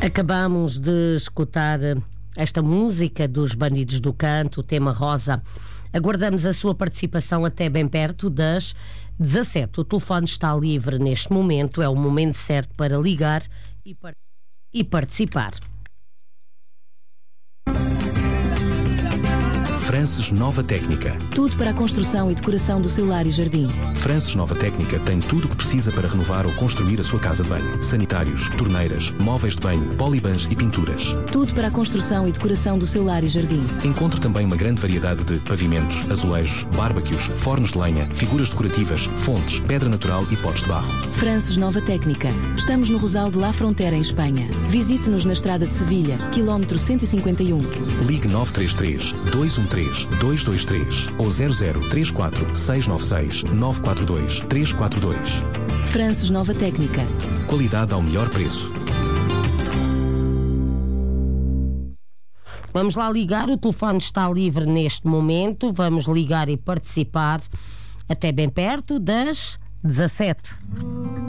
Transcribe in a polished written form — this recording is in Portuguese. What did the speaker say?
Acabamos de escutar esta música dos Bandidos do Canto, o tema Rosa. Aguardamos a sua participação até bem perto das 17. O telefone está livre neste momento, é o momento certo para ligar e participar. Frances Nova Técnica. Tudo para a construção e decoração do seu lar e jardim. Frances Nova Técnica tem tudo o que precisa para renovar ou construir a sua casa de banho. Sanitários, torneiras, móveis de banho, polibans e pinturas. Tudo para a construção e decoração do seu lar e jardim. Encontre também uma grande variedade de pavimentos, azulejos, barbecues, fornos de lenha, figuras decorativas, fontes, pedra natural e potes de barro. Frances Nova Técnica. Estamos no Rosal de La Frontera, em Espanha. Visite-nos na Estrada de Sevilha, quilómetro 151. Ligue 933 213 223 ou 0034 696 942 342. Frances Nova Técnica. Qualidade ao melhor preço. Vamos lá ligar, o telefone está livre neste momento. Vamos ligar e participar até bem perto das 17.